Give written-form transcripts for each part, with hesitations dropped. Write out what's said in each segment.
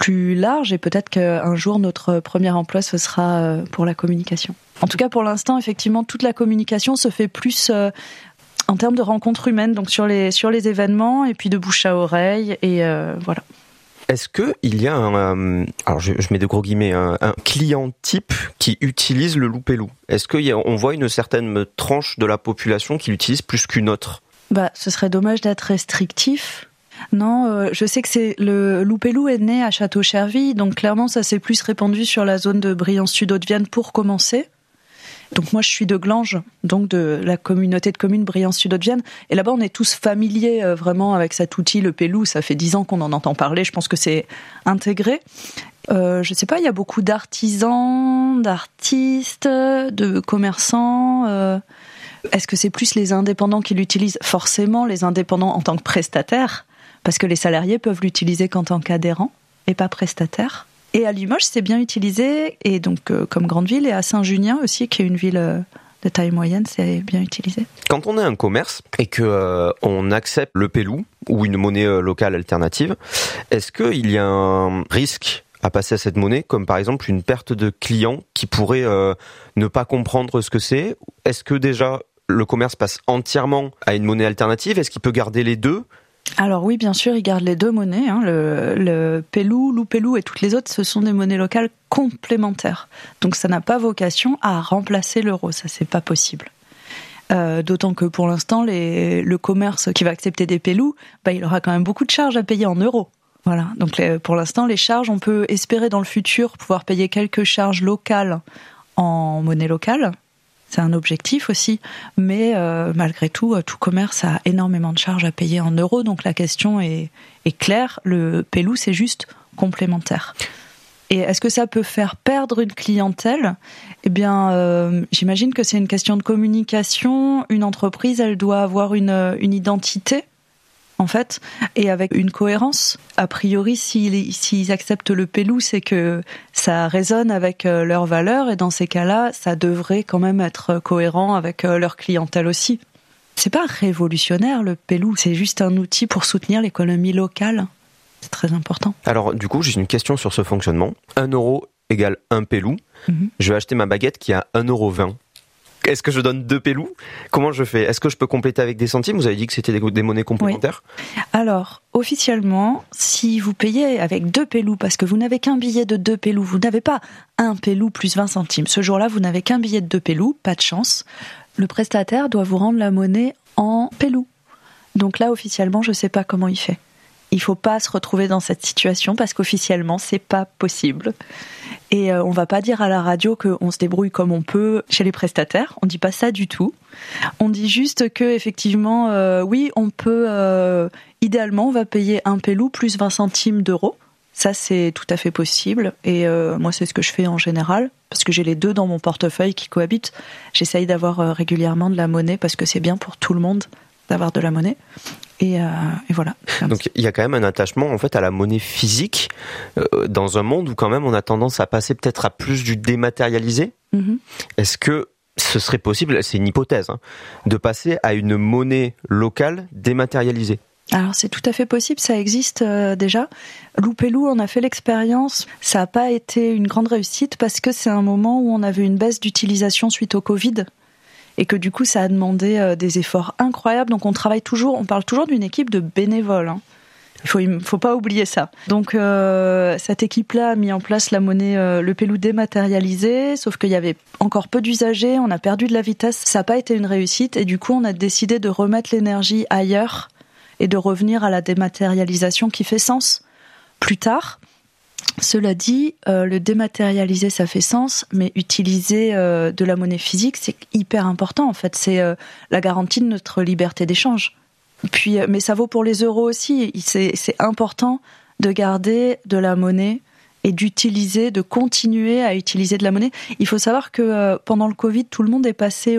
plus large et peut-être qu'un jour notre premier emploi ce sera pour la communication. En tout cas pour l'instant effectivement toute la communication se fait plus en termes de rencontres humaines, donc sur les événements et puis de bouche à oreille et voilà. Est-ce qu'il y a alors je mets de gros guillemets, un client type qui utilise le Loupelou ? Est-ce qu'on voit une certaine tranche de la population qui l'utilise plus qu'une autre ? Ce serait dommage d'être restrictif. Non, je sais que le Loupelou est né à Château-Cherville, donc clairement ça s'est plus répandu sur la zone de Briançon-Sud-Haute-Vienne pour commencer. Donc moi je suis de Glanges, donc de la communauté de communes Briançon-Sud-Haute-Vienne, et là-bas on est tous familiers vraiment avec cet outil, le Pelou. Ça fait 10 ans qu'on en entend parler, je pense que c'est intégré. Je sais pas, il y a beaucoup d'artisans, d'artistes, de commerçants. Est-ce que c'est plus les indépendants qui l'utilisent ? Forcément les indépendants en tant que prestataires, parce que les salariés peuvent l'utiliser qu'en tant qu'adhérents et pas prestataires. Et à Limoges, c'est bien utilisé, et donc comme grande ville, et à Saint-Junien aussi, qui est une ville de taille moyenne, c'est bien utilisé. Quand on est un commerce et que on accepte le Pelou ou une monnaie locale alternative, est-ce qu'il y a un risque à passer à cette monnaie, comme par exemple une perte de clients qui pourraient ne pas comprendre ce que c'est ? Est-ce que déjà le commerce passe entièrement à une monnaie alternative ? Est-ce qu'il peut garder les deux ? Alors oui, bien sûr, ils gardent les deux monnaies. Le Pelou, Loupelou et toutes les autres, ce sont des monnaies locales complémentaires. Donc ça n'a pas vocation à remplacer l'euro, ça c'est pas possible. D'autant que pour l'instant, le commerce qui va accepter des Pelous, il aura quand même beaucoup de charges à payer en euros. Voilà. Donc pour l'instant, les charges, on peut espérer dans le futur pouvoir payer quelques charges locales en monnaie locale. C'est un objectif aussi, mais malgré tout commerce a énormément de charges à payer en euros, donc la question est claire, le Pelou c'est juste complémentaire. Et est-ce que ça peut faire perdre une clientèle ? Eh bien, j'imagine que c'est une question de communication. Une entreprise, elle doit avoir une identité, en fait, et avec une cohérence. A priori, s'ils acceptent le Pelou, c'est que ça résonne avec leurs valeurs, et dans ces cas-là, ça devrait quand même être cohérent avec leur clientèle aussi. C'est pas révolutionnaire, le Pelou, c'est juste un outil pour soutenir l'économie locale. C'est très important. Alors, du coup, j'ai une question sur ce fonctionnement. 1 euro égale 1 Pelou. Je vais acheter ma baguette qui a 1,20 €. Est-ce que je donne 2 Pelous ? Comment je fais ? Est-ce que je peux compléter avec des centimes ? Vous avez dit que c'était des monnaies complémentaires ? Oui. Alors, officiellement, si vous payez avec 2 Pelous, parce que vous n'avez qu'un billet de 2 Pelous, vous n'avez pas un Pelou plus 20 centimes. Ce jour-là, vous n'avez qu'un billet de 2 Pelous, pas de chance. Le prestataire doit vous rendre la monnaie en Pelou. Donc là, officiellement, je ne sais pas comment il fait. Il faut pas se retrouver dans cette situation parce qu'officiellement, c'est pas possible. Et on va pas dire à la radio qu'on se débrouille comme on peut chez les prestataires. On dit pas ça du tout. On dit juste que effectivement, oui, on peut. Idéalement, on va payer un Pelou plus 20 centimes d'euros. Ça, c'est tout à fait possible. Et moi, c'est ce que je fais en général parce que j'ai les deux dans mon portefeuille qui cohabitent. J'essaye d'avoir régulièrement de la monnaie parce que c'est bien pour tout le monde d'avoir de la monnaie. Et voilà. Donc il y a quand même un attachement en fait à la monnaie physique dans un monde où quand même on a tendance à passer peut-être à plus du dématérialisé. Est-ce que ce serait possible, c'est une hypothèse, de passer à une monnaie locale dématérialisée ? Alors c'est tout à fait possible, ça existe déjà. Loupelou, on a fait l'expérience, ça n'a pas été une grande réussite parce que c'est un moment où on avait une baisse d'utilisation suite au Covid. Et que du coup, ça a demandé des efforts incroyables. Donc on parle toujours d'une équipe de bénévoles. Il faut pas oublier ça. Donc cette équipe-là a mis en place la monnaie, le Pelou dématérialisé, sauf qu'il y avait encore peu d'usagers, on a perdu de la vitesse, ça n'a pas été une réussite. Et du coup, on a décidé de remettre l'énergie ailleurs et de revenir à la dématérialisation qui fait sens plus tard. Cela dit, le dématérialiser, ça fait sens, mais utiliser de la monnaie physique, c'est hyper important en fait. C'est la garantie de notre liberté d'échange. Puis, mais ça vaut pour les euros aussi. C'est important de garder de la monnaie et de continuer à utiliser de la monnaie. Il faut savoir que pendant le Covid, tout le monde est passé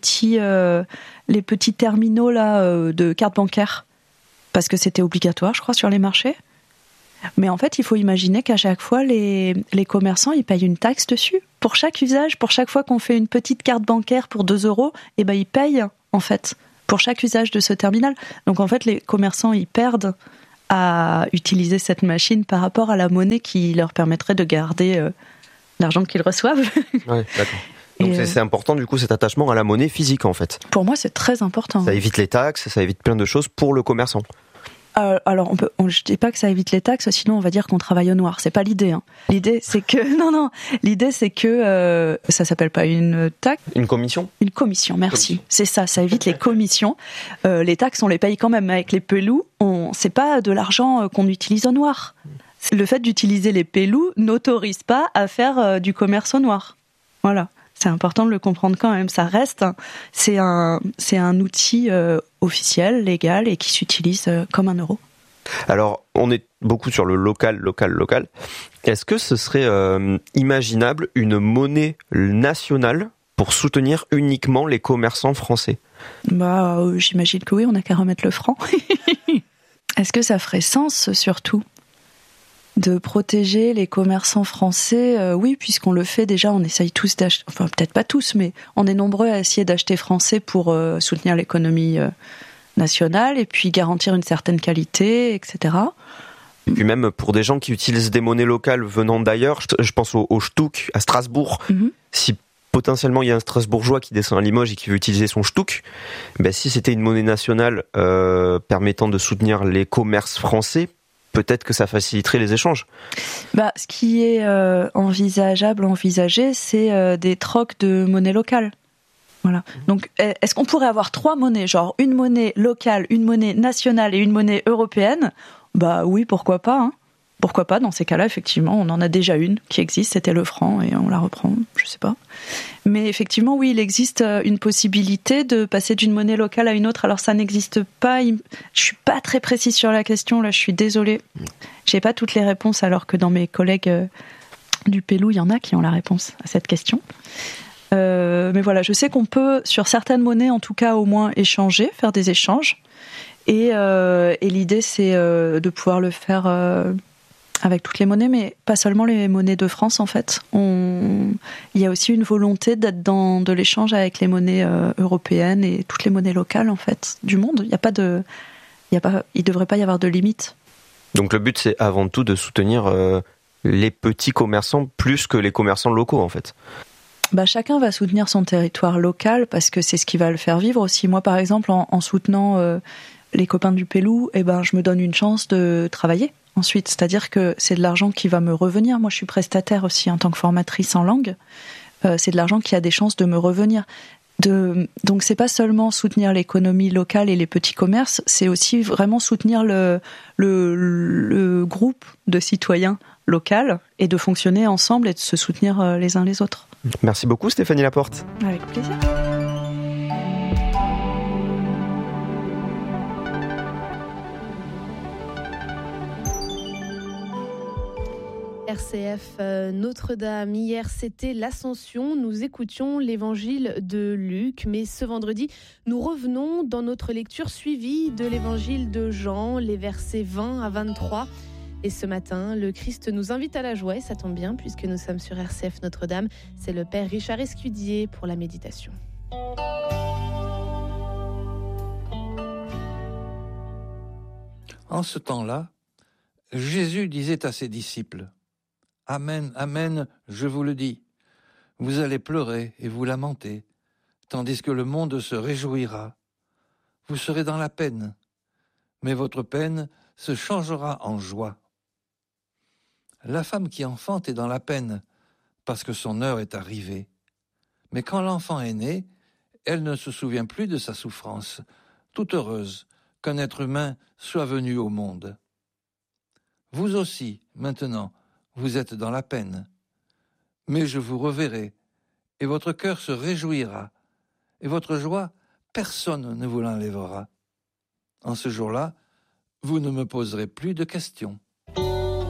les petits terminaux là de cartes bancaires parce que c'était obligatoire, je crois, sur les marchés. Mais en fait, il faut imaginer qu'à chaque fois, les commerçants, ils payent une taxe dessus. Pour chaque usage, pour chaque fois qu'on fait une petite carte bancaire pour 2 €, ils payent, en fait, pour chaque usage de ce terminal. Donc, en fait, les commerçants, ils perdent à utiliser cette machine par rapport à la monnaie qui leur permettrait de garder l'argent qu'ils reçoivent. Ouais, d'accord. Donc c'est important du coup cet attachement à la monnaie physique en fait. Pour moi c'est très important. Ça évite les taxes, ça évite plein de choses pour le commerçant. Alors je dis pas que ça évite les taxes, sinon on va dire qu'on travaille au noir. C'est pas l'idée. Hein. L'idée c'est que l'idée c'est que ça s'appelle pas une taxe. Une commission. Une commission. Merci. C'est ça. Ça évite les commissions. Les taxes on les paye quand même. Mais avec les pelous, c'est pas de l'argent qu'on utilise au noir. Le fait d'utiliser les pelous n'autorise pas à faire du commerce au noir. Voilà. C'est important de le comprendre quand même. Ça reste, c'est un outil officiel, légal et qui s'utilise comme un euro. Alors, on est beaucoup sur le local. Est-ce que ce serait imaginable une monnaie nationale pour soutenir uniquement les commerçants français ? J'imagine que oui, on n'a qu'à remettre le franc. Est-ce que ça ferait sens surtout de protéger les commerçants français? Oui, puisqu'on le fait déjà, on essaye tous d'acheter, enfin peut-être pas tous, mais on est nombreux à essayer d'acheter français pour soutenir l'économie nationale et puis garantir une certaine qualité, etc. Et puis même pour des gens qui utilisent des monnaies locales venant d'ailleurs, je pense au Shtouk à Strasbourg, si potentiellement il y a un Strasbourgeois qui descend à Limoges et qui veut utiliser son Shtouk, si c'était une monnaie nationale permettant de soutenir les commerces français, peut-être que ça faciliterait les échanges. Ce qui est envisagé, c'est des trocs de monnaie locale. Voilà. Donc, est-ce qu'on pourrait avoir 3 monnaies, genre une monnaie locale, une monnaie nationale et une monnaie européenne ? Oui, pourquoi pas. Hein. Pourquoi pas ? Dans ces cas-là, effectivement, on en a déjà une qui existe, c'était le franc, et on la reprend, je sais pas. Mais effectivement, oui, il existe une possibilité de passer d'une monnaie locale à une autre. Alors ça n'existe pas. Je suis pas très précise sur la question. Là, je suis désolée. J'ai pas toutes les réponses, alors que dans mes collègues du Pelou, il y en a qui ont la réponse à cette question. Mais voilà, je sais qu'on peut, sur certaines monnaies, en tout cas, au moins échanger, faire des échanges. Et l'idée, c'est de pouvoir le faire avec toutes les monnaies, mais pas seulement les monnaies de France, en fait. Il y a aussi une volonté d'être dans de l'échange avec les monnaies européennes et toutes les monnaies locales, en fait, du monde. Il devrait pas y avoir de limite. Donc le but, c'est avant tout de soutenir les petits commerçants plus que les commerçants locaux, en fait. Chacun va soutenir son territoire local parce que c'est ce qui va le faire vivre aussi. Moi, par exemple, en soutenant les copains du Pelou, je me donne une chance de travailler ensuite. C'est-à-dire que c'est de l'argent qui va me revenir. Moi, je suis prestataire aussi en tant que formatrice en langue. C'est de l'argent qui a des chances de me revenir. Donc, c'est pas seulement soutenir l'économie locale et les petits commerces, c'est aussi vraiment soutenir le groupe de citoyens local et de fonctionner ensemble et de se soutenir les uns les autres. Merci beaucoup Stéphanie Laporte. Avec plaisir. RCF Notre-Dame. Hier, c'était l'Ascension. Nous écoutions l'évangile de Luc. Mais ce vendredi, nous revenons dans notre lecture suivie de l'évangile de Jean, les versets 20 à 23. Et ce matin, le Christ nous invite à la joie. Et ça tombe bien puisque nous sommes sur RCF Notre-Dame. C'est le Père Richard Escudier pour la méditation. En ce temps-là, Jésus disait à ses disciples : « Amen, amen, je vous le dis, vous allez pleurer et vous lamenter, tandis que le monde se réjouira. Vous serez dans la peine, mais votre peine se changera en joie. La femme qui enfante est dans la peine, parce que son heure est arrivée. Mais quand l'enfant est né, elle ne se souvient plus de sa souffrance, toute heureuse qu'un être humain soit venu au monde. Vous aussi, maintenant, vous êtes dans la peine. Mais je vous reverrai, et votre cœur se réjouira, et votre joie, personne ne vous l'enlèvera. En ce jour-là, vous ne me poserez plus de questions. »